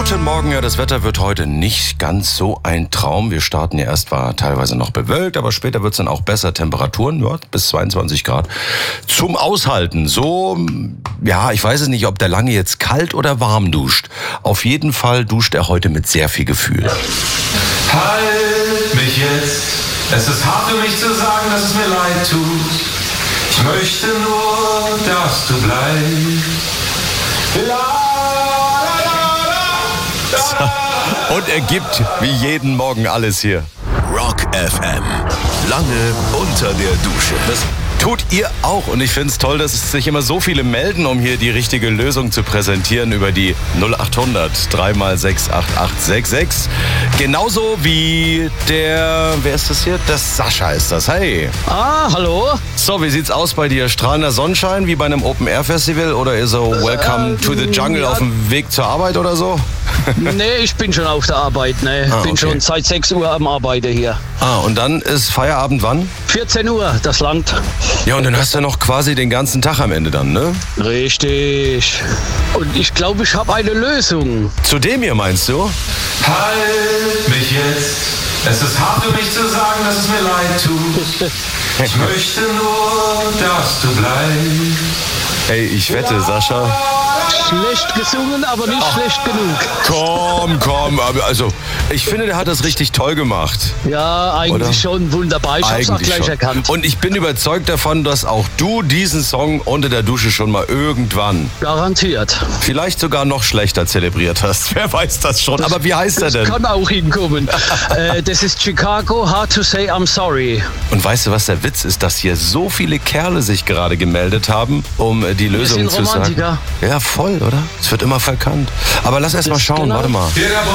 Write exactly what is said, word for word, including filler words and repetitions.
Guten Morgen, ja, das Wetter wird heute nicht ganz so ein Traum. Wir starten ja erst, war teilweise noch bewölkt, aber später wird es dann auch besser. Temperaturen, ja, bis zweiundzwanzig Grad zum Aushalten. So, ja, ich weiß es nicht, ob der Lange jetzt kalt oder warm duscht. Auf jeden Fall duscht er heute mit sehr viel Gefühl. Halt mich jetzt, es ist hart für mich zu sagen, dass es mir leid tut. Ich möchte nur, dass du bleibst. La, Und er gibt wie jeden Morgen alles hier. Rock F M. Lange unter der Dusche. Das tut ihr auch. Und ich finde es toll, dass sich immer so viele melden, um hier die richtige Lösung zu präsentieren über die null acht hundert drei mal sechs acht acht sechs sechs. Genauso wie der, wer ist das hier? Das Sascha ist das. Hey. Ah, hallo. So, wie sieht's aus bei dir? Strahlender Sonnenschein wie bei einem Open-Air-Festival oder ist so Welcome äh, to the Jungle ja. auf dem Weg zur Arbeit oder so? Nee, ich bin schon auf der Arbeit. Ne. Ich Ah, bin okay. schon seit sechs Uhr am Arbeiten hier. Ah, und dann ist Feierabend wann? vierzehn Uhr, das langt. Ja, und dann hast du noch quasi den ganzen Tag am Ende dann, ne? Richtig. Und ich glaube, ich habe eine Lösung. Zu dem hier meinst du? halt mich jetzt, es ist hart für mich zu sagen, dass es mir leid tut. Ich möchte nur, dass du bleibst. Ey, ich wette, Sascha. Schlecht gesungen, aber nicht schlecht genug. Komm, komm, aber also ich finde, der hat das richtig toll gemacht. Ja, eigentlich Oder? schon wunderbar. Ich habe es auch Eigentlich gleich schon. erkannt. Und ich bin überzeugt davon, dass auch du diesen Song unter der Dusche schon mal irgendwann, Garantiert. vielleicht sogar noch schlechter zelebriert hast. Wer weiß das schon. Aber wie heißt er Das denn? kann auch hinkommen. äh, das ist Chicago, Hard to Say I'm Sorry. Und weißt du, was der Witz ist? Dass hier so viele Kerle sich gerade gemeldet haben, um äh, die Lösung sind zu sagen. Romantiker. Ja, voll, oder? Es wird immer verkannt. Aber lass erst mal Das schauen, genau. warte mal. Jeder